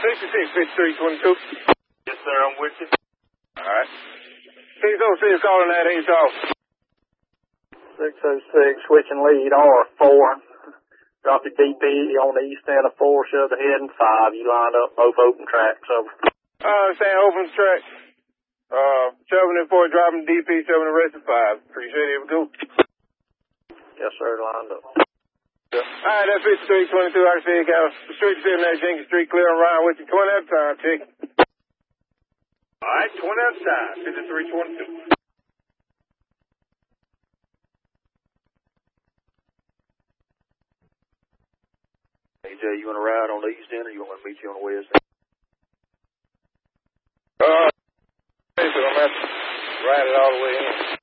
66, 5322. Yes, sir, I'm with you. All right. 606 calling that East off. 606, switching lead, R4. Drop the DP on the east end of 4, shove ahead in 5. You lined up both open tracks, over. Understand, open track. Shoving in 4, dropping DP, shoving the rest of 5. Appreciate it, here we go. Yes, sir, lined up. Alright, that's 5322, I see you, Cal. Street 7 at Jenkins Street, clear on Ryan with you. 20 at a time, check. Alright, 20 at a time, 5322. AJ, you want to ride on the east end or you want me to meet you on the west end? I'm going to have to ride it all the way in.